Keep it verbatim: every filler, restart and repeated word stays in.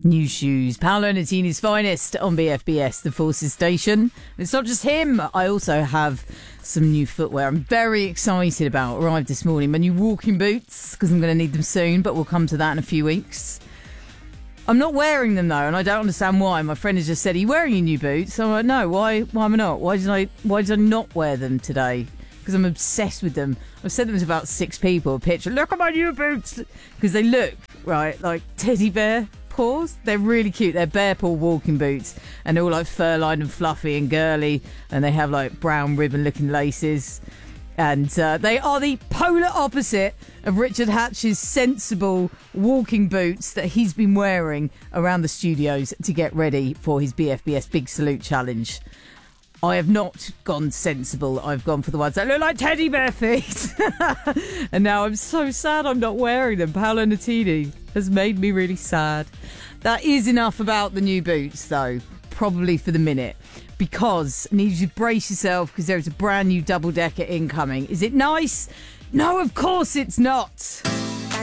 New shoes, Paolo Nutini's finest on B F B S, the Forces Station. It's not just him. I also have some new footwear I'm very excited about. Arrived this morning. My new walking boots, because I'm going to need them soon, but we'll come to that in a few weeks. I'm not wearing them though, and I don't understand why. My friend has just said, "Are you wearing your new boots?" I'm like, no, why why am I not? Why did I why did I not wear them today? Because I'm obsessed with them. I've sent them to about six people a picture. Look at my new boots! Because they look, right, like teddy bear paws. They're really cute. They're bear paw walking boots, and they're all like fur-lined and fluffy and girly, and they have like brown ribbon-looking laces. And uh, they are the polar opposite of Richard Hatch's sensible walking boots that he's been wearing around the studios to get ready for his B F B S Big Salute Challenge. I have not gone sensible. I've gone for the ones that look like teddy bear feet. And now I'm so sad I'm not wearing them. Paolo Nutini has made me really sad. That is enough about the new boots, though, probably for the minute. Because I need you to brace yourself, because there is a brand new double-decker incoming. Is it nice? No, of course it's not.